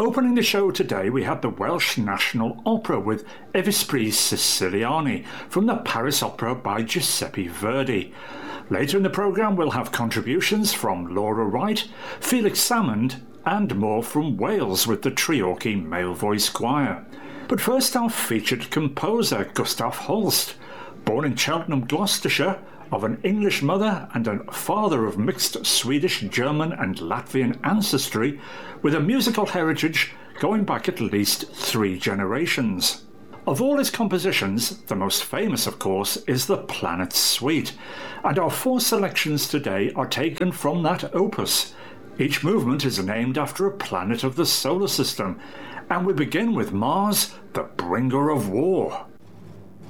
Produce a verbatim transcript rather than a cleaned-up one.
Opening the show today, we had the Welsh National Opera with I Vespri Siciliani from the Paris Opera by Giuseppe Verdi. Later in the programme, we'll have contributions from Laura Wright, Felix Salmond, and more from Wales with the Treorchy Male Voice Choir. But first, our featured composer, Gustav Holst. Born in Cheltenham, Gloucestershire, of an English mother and a father of mixed Swedish, German and Latvian ancestry, with a musical heritage going back at least three generations. Of all his compositions, the most famous, of course, is the Planet Suite, and our four selections today are taken from that opus. Each movement is named after a planet of the solar system, and we begin with Mars, the bringer of war.